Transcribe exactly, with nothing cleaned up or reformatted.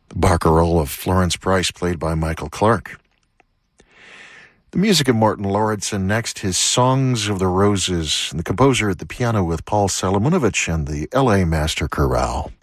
The barcarolle of Florence Price, played by Michael Clark. The music of Martin Lauritsen. Next, his Songs of the Roses, and the composer at the piano with Paul Salomonovich and the L A Master Chorale.